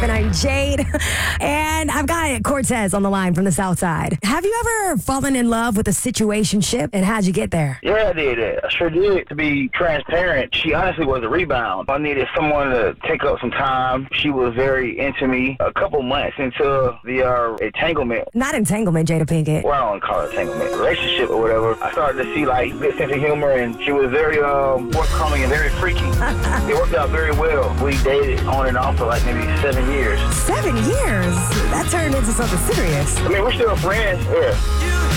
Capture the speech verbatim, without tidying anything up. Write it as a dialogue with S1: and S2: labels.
S1: Pippen. I'm Jade. And I've got Cortez on the line from the South Side. Have you ever fallen in love with a situationship, and how'd you get there?
S2: Yeah, I did. I sure did. To be transparent, she honestly was a rebound. I needed someone to take up some time. She was very into me. A couple months into the uh, entanglement.
S1: Not entanglement, Jada Pinkett.
S2: Well, I don't call it entanglement. Relationship or whatever. I started to see, like, good sense of humor, and she was very um, forthcoming and very freaky. It worked out very well. We dated on and off for, like, maybe seven years.
S1: Seven years? That turned into something serious.
S2: I mean, we're still friends. Yeah.